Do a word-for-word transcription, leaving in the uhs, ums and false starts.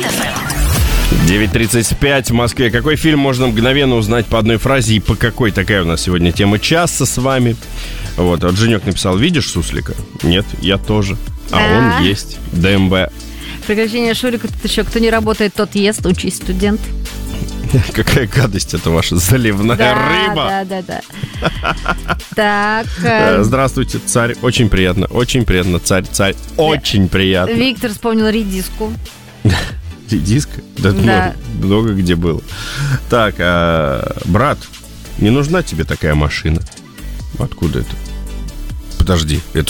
эф эм. девять тридцать пять в Москве. Какой фильм можно мгновенно узнать по одной фразе и по какой? Такая у нас сегодня тема часа с вами. Вот, вот Женек написал: видишь суслика? Нет, я тоже. А А-а-а. он есть. ДМБ. Приключения Шурика тут еще. Кто не работает, тот ест. Учись, студент. Какая гадость это ваша заливная Да, рыба. да, да, да. Так. Э, э, Здравствуйте, царь. Очень приятно, очень приятно, царь, царь. Очень приятно. Виктор вспомнил редиску. Диск? Да, Да. много, много где было. Так, а, брат, не нужна тебе такая машина? Откуда это? Подожди, это